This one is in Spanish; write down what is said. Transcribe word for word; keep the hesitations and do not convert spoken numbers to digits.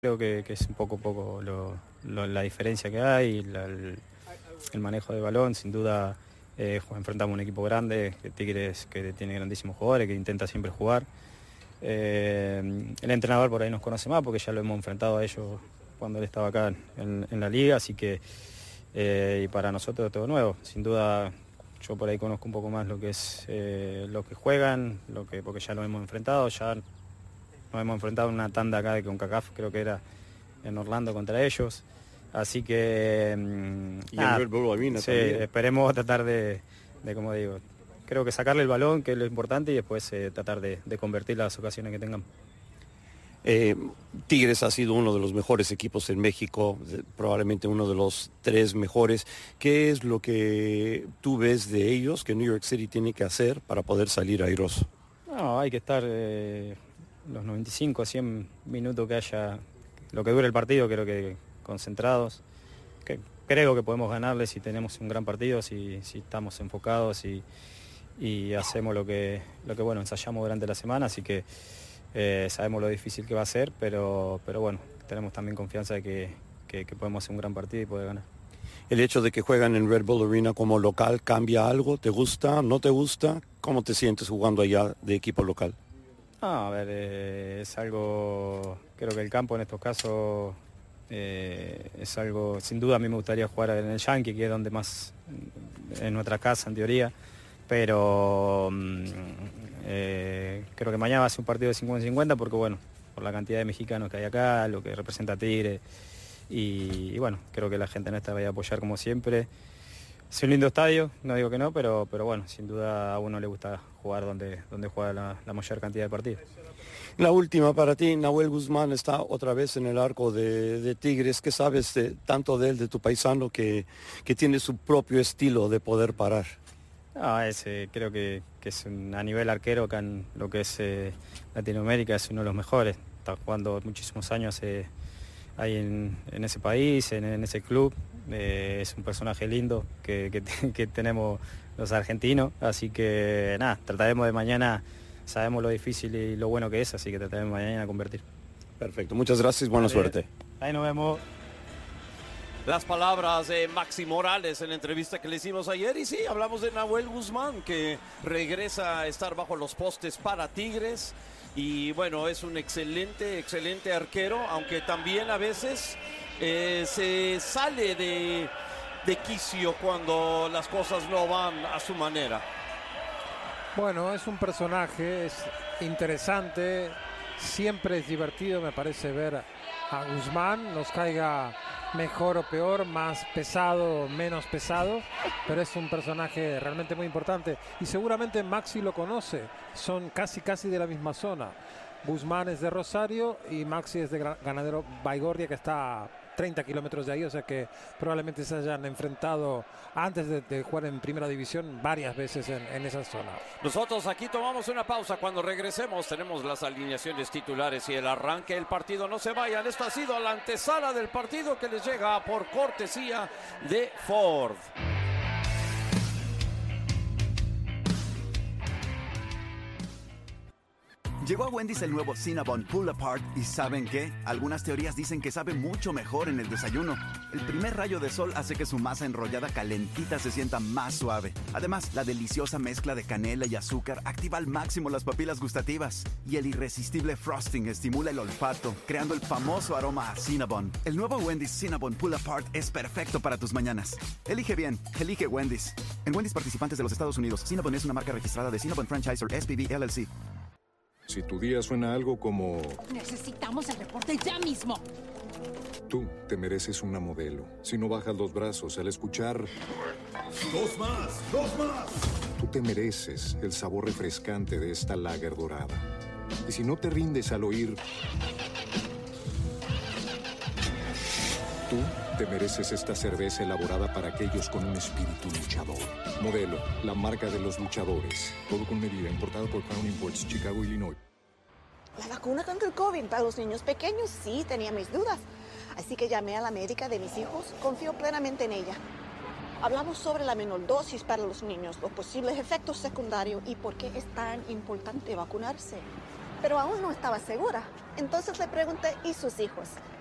Creo que, que es un poco poco lo, lo, la diferencia que hay, la, el, el manejo de balón. Sin duda eh, enfrentamos un equipo grande, que Tigres que tiene grandísimos jugadores, que intenta siempre jugar. Eh, el entrenador por ahí nos conoce más porque ya lo hemos enfrentado a ellos cuando él estaba acá en, en la liga, así que eh, y para nosotros es todo nuevo. Sin duda yo por ahí conozco un poco más lo que es eh, lo que juegan, lo que, porque ya lo hemos enfrentado, ya nos hemos enfrentado en una tanda acá de CONCACAF, creo que era en Orlando contra ellos. Así que... Y nada, en Red Bull Arena sí, también. esperemos tratar de, de, como digo, creo que sacarle el balón, que es lo importante, y después eh, tratar de, de convertir las ocasiones que tengan. Eh, Tigres ha sido uno de los mejores equipos en México, probablemente uno de los tres mejores. ¿Qué es lo que tú ves de ellos que New York City tiene que hacer para poder salir airoso? No, hay que estar eh, los noventa y cinco a cien minutos que haya, lo que dure el partido, creo que concentrados. Que creo que podemos ganarles si tenemos un gran partido, si, si estamos enfocados y, y hacemos lo que, lo que bueno, ensayamos durante la semana, así que eh, sabemos lo difícil que va a ser, pero, pero bueno, tenemos también confianza de que, que, que podemos hacer un gran partido y poder ganar. ¿El hecho de que juegan en Red Bull Arena como local cambia algo? ¿Te gusta? ¿No te gusta? ¿Cómo te sientes jugando allá de equipo local? Ah, a ver, eh, es algo, creo que el campo en estos casos eh, es algo, sin duda a mí me gustaría jugar en el Yankee, que es donde más, en nuestra casa en teoría, pero eh, creo que mañana va a ser un partido de cincuenta cincuenta porque bueno, por la cantidad de mexicanos que hay acá, lo que representa Tigre, y, y bueno, creo que la gente en esta va a apoyar como siempre. Es un lindo estadio, no digo que no, pero, pero bueno, sin duda a uno le gusta jugar donde, donde juega la, la mayor cantidad de partidos. La última para ti, Nahuel Guzmán está otra vez en el arco de, de Tigres. ¿Qué sabes de, tanto de él, de tu paisano, que, que tiene su propio estilo de poder parar? No, es, eh, creo que, que es un, a nivel arquero acá en lo que es eh, Latinoamérica es uno de los mejores. Está jugando muchísimos años eh, ahí en, en ese país, en, en ese club. Eh, es un personaje lindo que, que, que tenemos los argentinos, así que nada, trataremos de mañana, sabemos lo difícil y lo bueno que es, así que trataremos de mañana de convertir. Perfecto, muchas gracias, buena Vale. suerte. Ahí nos vemos. Las palabras de Maxi Morales en la entrevista que le hicimos ayer, y sí, hablamos de Nahuel Guzmán, que regresa a estar bajo los postes para Tigres, y bueno, es un excelente, excelente arquero, aunque también a veces eh, se sale de, de quicio cuando las cosas no van a su manera. Bueno, es un personaje, es interesante, siempre es divertido, me parece, ver a Guzmán, nos caiga mejor o peor, más pesado o menos pesado, pero es un personaje realmente muy importante y seguramente Maxi lo conoce, son casi casi de la misma zona. Guzmán es de Rosario y Maxi es de Ganadero Baigorria, que está a treinta kilómetros de ahí, o sea que probablemente se hayan enfrentado antes de, de jugar en primera división varias veces en, en esa zona. Nosotros aquí tomamos una pausa. Cuando regresemos tenemos las alineaciones titulares y el arranque del partido. No se vayan, esto ha sido la antesala del partido que les llega por cortesía de Ford. Llegó a Wendy's el nuevo Cinnabon Pull Apart y ¿saben qué? Algunas teorías dicen que sabe mucho mejor en el desayuno. El primer rayo de sol hace que su masa enrollada calentita se sienta más suave. Además, la deliciosa mezcla de canela y azúcar activa al máximo las papilas gustativas. Y el irresistible frosting estimula el olfato, creando el famoso aroma a Cinnabon. El nuevo Wendy's Cinnabon Pull Apart es perfecto para tus mañanas. Elige bien, elige Wendy's. En Wendy's participantes de los Estados Unidos, Cinnabon es una marca registrada de Cinnabon Franchisor S P V L L C. Si tu día suena algo como... Necesitamos el reporte ya mismo. Tú te mereces una modelo. Si no bajas los brazos al escuchar... ¡Dos más! ¡Dos más! Tú te mereces el sabor refrescante de esta lager dorada. Y si no te rindes al oír... Tú te mereces esta cerveza elaborada para aquellos con un espíritu luchador. Modelo, la marca de los luchadores. Todo con medida, importado por Crown Imports, Chicago, Illinois. La vacuna contra el COVID para los niños pequeños sí tenía mis dudas. Así que llamé a la médica de mis hijos, confío plenamente en ella. Hablamos sobre la menor dosis para los niños, los posibles efectos secundarios y por qué es tan importante vacunarse. pero aún no estaba segura. Entonces le pregunté, ¿y sus hijos?